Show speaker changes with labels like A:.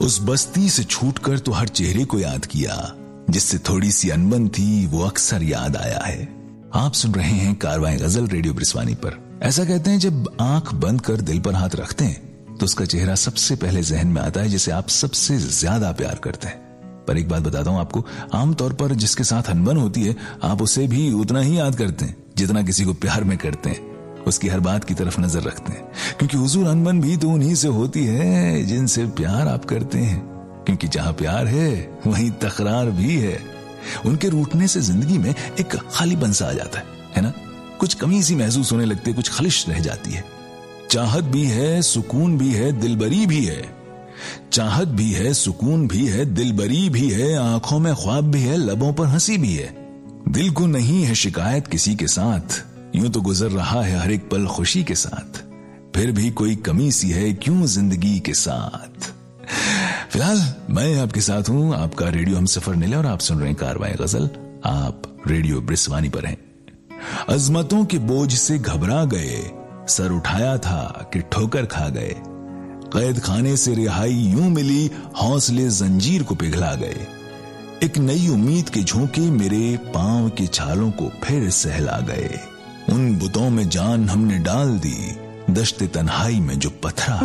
A: उस बस्ती से छूटकर तो हर चेहरे को याद किया, जिससे थोड़ी सी अनबन थी वो अक्सर याद आया है। आप सुन रहे हैं कारवां गजल रेडियो ब्रिस्वानी पर। ऐसा कहते हैं जब आंख बंद कर दिल पर हाथ रखते हैं तो उसका चेहरा सबसे पहले जहन में आता है जिसे आप सबसे ज्यादा प्यार करते हैं। पर एक बात बताता हूं आपको, आमतौर पर जिसके साथ अनबन होती है आप उसे भी उतना ही याद करते हैं जितना किसी को प्यार में करते हैं। उसकी हर बात की तरफ नजर रखते हैं, क्योंकि हुजूर अनबन भी तो उन्हीं से होती है जिनसे प्यार आप करते हैं। क्योंकि जहां प्यार है वहीं तकरार भी है। उनके रूठने से जिंदगी में एक खालीपन सा आ जाता है ना। कुछ कमी सी महसूस होने लगती है, कुछ खलिश रह जाती है। चाहत भी है, सुकून भी है, दिलबरी भी है। चाहत भी है, सुकून भी है, दिलबरी भी है, आंखों में ख्वाब भी है, लबों पर हंसी भी है। दिल को नहीं है शिकायत किसी के साथ, यूं तो गुजर रहा है हर एक पल खुशी के साथ। फिर भी कोई कमी सी है क्यों जिंदगी के साथ। फिलहाल मैं आपके साथ हूं, आपका रेडियो हम सफर नीले, और आप सुन रहे हैं कारवां गजल। आप रेडियो ब्रिस्वानी पर हैं। अजमतों के बोझ से घबरा गए, सर उठाया था कि ठोकर खा गए। कैद खाने से रिहाई यूं मिली, हौसले जंजीर को पिघला गए। एक नई उम्मीद के झोंके मेरे पांव के छालों को फिर सहला गए। उन बुतों में जान हमने डाल दी, दश्ते तन्हाई में जो पथरा